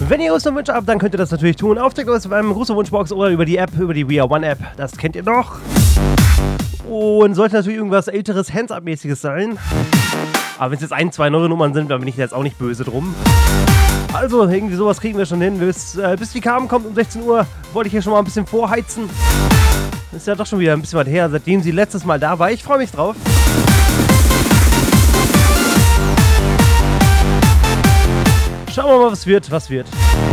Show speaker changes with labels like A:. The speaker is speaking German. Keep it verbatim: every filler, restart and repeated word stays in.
A: Wenn ihr uns noch Wünsche habt, dann könnt ihr das natürlich tun. Auftragt uns beim Gruß- und Wunschbox oder über die App, über die We Are One App. Das kennt ihr doch. Und sollte natürlich irgendwas älteres, Hands-Up-mäßiges sein. Aber wenn es jetzt ein, zwei neue Nummern sind, dann bin ich jetzt auch nicht böse drum. Also, irgendwie sowas kriegen wir schon hin. Bis, äh, bis die Carmen kommt um sechzehn Uhr, wollte ich hier schon mal ein bisschen vorheizen. Das ist ja doch schon wieder ein bisschen weit her, seitdem sie letztes Mal da war. Ich freue mich drauf. Schauen wir mal, was wird, was wird.